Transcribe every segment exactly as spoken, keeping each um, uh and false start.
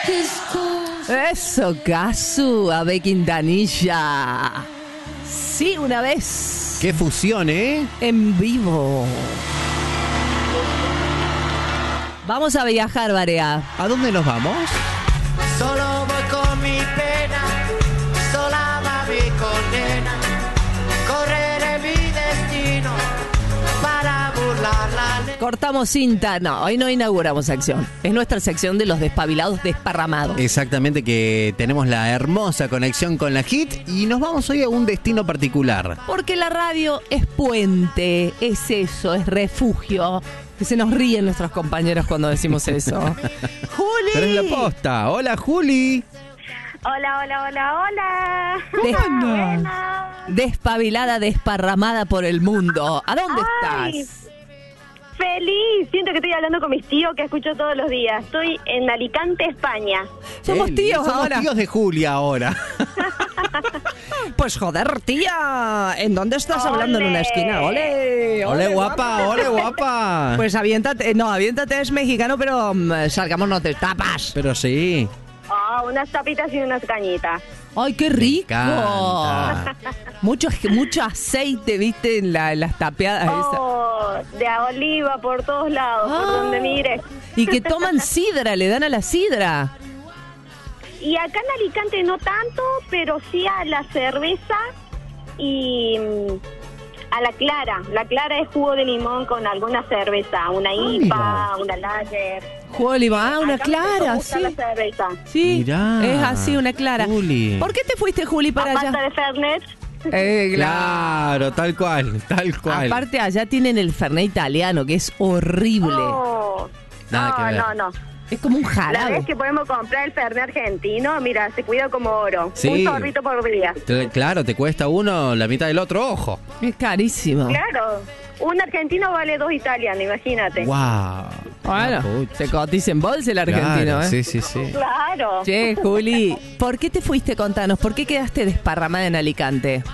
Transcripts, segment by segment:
Eso, Casu, Ave Quintanilla. Sí, una vez. ¡Qué fusión, eh! En vivo. Vamos a viajar, Barea. ¿A dónde nos vamos? Solo voy con mi pena, sola va mi condena. Correré mi destino para burlar la ley. Cortamos cinta. No, hoy no inauguramos sección. Es nuestra sección de los despabilados desparramados. Exactamente, que tenemos la hermosa conexión con la hit y nos vamos hoy a un destino particular. Porque la radio es puente, es eso, es refugio. Que se nos ríen nuestros compañeros cuando decimos eso. ¡Juli! Pero es la posta. ¡Hola, Juli! Hola, hola, hola, hola. Des- Bueno. Despabilada, desparramada por el mundo. ¿A dónde Ay, estás? Feliz. Siento que estoy hablando con mis tíos que escucho todos los días. Estoy en Alicante, España. Somos Eli, tíos somos ahora. tíos de Julia ahora. Pues joder, tía. ¿En dónde estás Ole. hablando en una esquina? ¡Ole! ¡Ole, guapa! ¡Ole, guapa! Pues aviéntate. No, aviéntate es mexicano, pero um, salgámonos de tapas. Pero sí. Ah, unas tapitas y unas cañitas. ¡Ay, qué rico! encanta. Mucho, mucho aceite, viste, en, la, en las tapeadas esas. Oh, de oliva por todos lados, Ah. por donde mires. Y que toman sidra, le dan a la sidra. Y acá en Alicante no tanto, pero sí a la cerveza y mm, a la clara. La clara es jugo de limón con alguna cerveza, una I P A, una Lager. Juego de limón. Ah, una Acá clara, me gusta sí. la cerveza. Sí, Mirá, es así, una clara. Juli. ¿Por qué te fuiste, Juli, para Aparte allá? de Fernet. Eh, Claro, tal cual, tal cual. Aparte, allá tienen el Fernet italiano, que es horrible. Oh, Nada no, que ver. no, no. Es como un La jarabe. vez que podemos comprar el Fernet argentino, mira, se cuida como oro. Sí. Un sorbito por día. Te- Claro, te cuesta uno la mitad del otro ojo. Es carísimo. Claro, un argentino vale dos italianos, imagínate. ¡Wow! Bueno, se cotiza en bolsa el argentino, Claro, ¿eh? sí, sí, sí. Claro. Che, Juli, ¿por qué te fuiste? Contanos, ¿por qué quedaste desparramada en Alicante?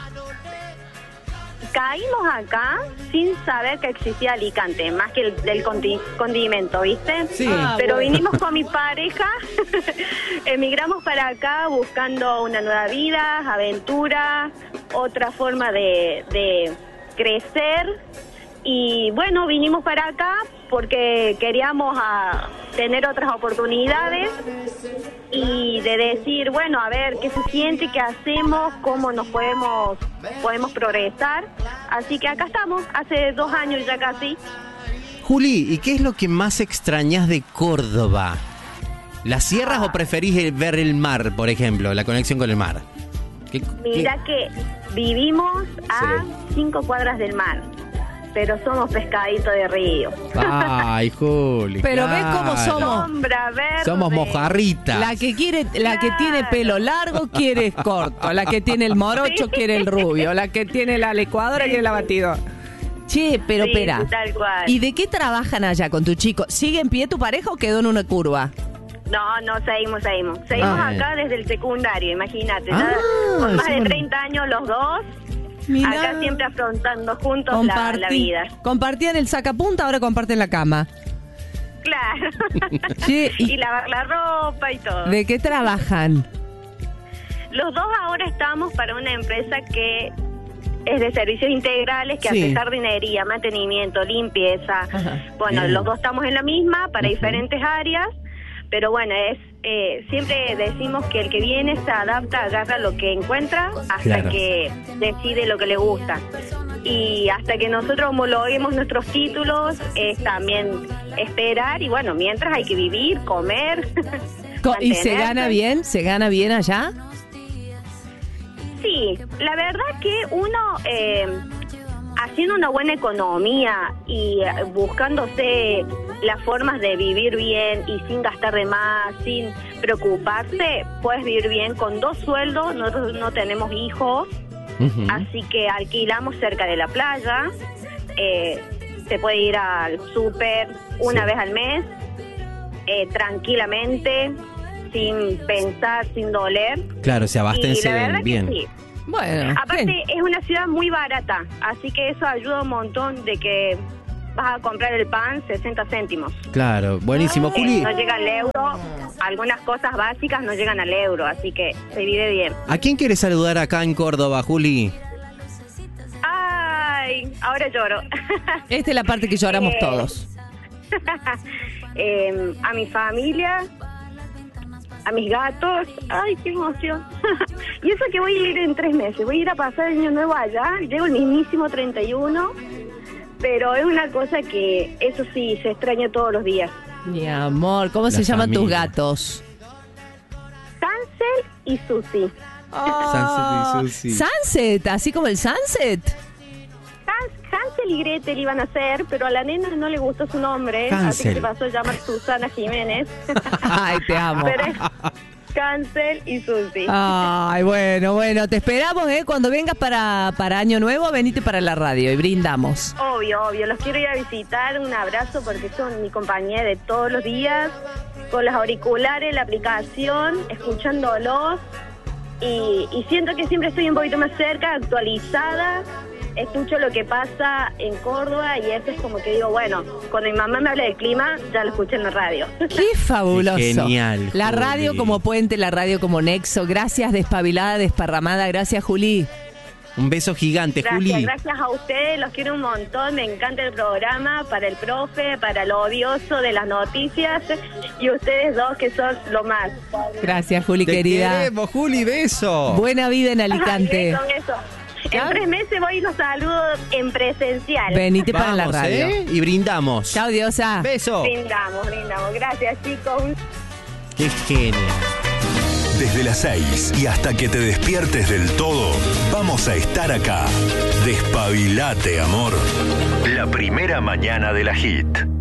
Caímos acá sin saber que existía Alicante, más que el del condi- condimento, ¿viste? Sí. Ah, Pero bueno. vinimos con mi pareja, emigramos para acá buscando una nueva vida, aventura, otra forma de, de crecer. Y bueno, vinimos para acá porque queríamos a, tener otras oportunidades y de decir, bueno, a ver qué se siente, qué hacemos, cómo nos podemos podemos progresar. Así que acá estamos, hace dos años ya casi. Juli, ¿y qué es lo que más extrañas de Córdoba? ¿Las sierras o preferís el- ver el mar, por ejemplo, la conexión con el mar? ¿Qué- Mira que vivimos a cinco cuadras del mar, pero somos pescaditos de río. qué- Ay, Juli. Pero claro. ves cómo somos. Sombra verde. Somos mojarritas. La que quiere, la que tiene pelo largo quiere corto, la que tiene el morocho Sí. quiere el rubio, la que tiene la licuadora quiere la batidora. Che, pero Sí, espera. tal cual. ¿Y de qué trabajan allá con tu chico? ¿Sigue en pie tu pareja o quedó en una curva? No, no, seguimos, seguimos. Seguimos Ah. acá desde el secundario, imagínate. Ah, ya con más de sí. treinta años los dos, Mirá. acá siempre afrontando juntos la, Compartí- la vida. Compartían el sacapunta, ahora comparten la cama. Claro. Che, ¿y y lavar la ropa y todo. ¿de qué trabajan? Los dos ahora estamos para una empresa que es de servicios integrales, que Sí. hace jardinería, mantenimiento, limpieza. Ajá. Bueno, Bien. los dos estamos en la misma, para Ujú. diferentes áreas, pero bueno, es eh, siempre decimos que el que viene se adapta, agarra lo que encuentra hasta Claro. que decide lo que le gusta. Y hasta que nosotros homologuemos nuestros títulos, es también esperar, y bueno, mientras hay que vivir, comer. Co- ¿Y se mantenerse. gana bien? ¿Se gana bien allá? Sí, la verdad que uno eh, haciendo una buena economía y eh, buscándose las formas de vivir bien y sin gastar de más, sin preocuparse, puedes vivir bien con dos sueldos. Nosotros no tenemos hijos, Ujú. así que alquilamos cerca de la playa. Eh, se puede ir al súper una Sí. vez al mes, eh, tranquilamente, sin pensar, sin doler. Claro, se Y la abastencen verdad bien. que sí. Bueno, Aparte bien. es una ciudad muy barata, así que eso ayuda un montón de que vas a comprar el pan sesenta céntimos. Claro, buenísimo. Juli, No llega al euro, algunas cosas básicas no llegan al euro, así que se vive bien. ¿a quién quieres saludar acá en Córdoba, Juli? Ay, ahora lloro. Esta es la parte que lloramos Eh, todos. Eh, a mi familia, a mis gatos, ay, qué emoción. Y eso que voy a ir en tres meses, voy a ir a pasar el año nuevo allá, llego el mismísimo treinta y uno, pero es una cosa que, eso sí, se extraña todos los días. Mi amor, ¿cómo La se llaman tus familia. gatos? Hansel y Susi. Oh, Sunset y Susi. Sunset, así como el sunset. Hans- Hansel y Gretel iban a ser, pero a la nena no le gustó su nombre, así Hansel. que se pasó a llamar Susana Jiménez. Ay, te amo. Pero es Hansel y Susi. Ay, bueno, bueno, te esperamos, ¿eh? Cuando vengas para, para Año Nuevo, venite para la radio y brindamos. Obvio, obvio, los quiero ir a visitar, un abrazo porque son mi compañía de todos los días, con los auriculares, la aplicación, escuchándolos y, y siento que siempre estoy un poquito más cerca, actualizada, escucho lo que pasa en Córdoba y eso es como que digo, bueno, cuando mi mamá me habla del clima, ya lo escuché en la radio. Qué fabuloso. Qué genial, La Juli. radio como puente, la radio como nexo. Gracias, despabilada, desparramada. Gracias, Juli. Un beso gigante, Gracias, Juli. gracias a ustedes, los quiero un montón, me encanta el programa, para el profe, para lo odioso de las noticias y ustedes dos que son lo más. Gracias, Juli, Te querida. queremos, Juli, beso. Buena vida en Alicante. Ay, eso, eso. En Chao. tres meses voy y los saludo en presencial. Venite para la Vamos, radio. ¿eh? Y brindamos. Chao, Diosa. Beso. Brindamos, brindamos. Gracias, chicos. Qué genial. Desde las seis y hasta que te despiertes del todo, vamos a estar acá. Despabilate, amor. La primera mañana de la hit.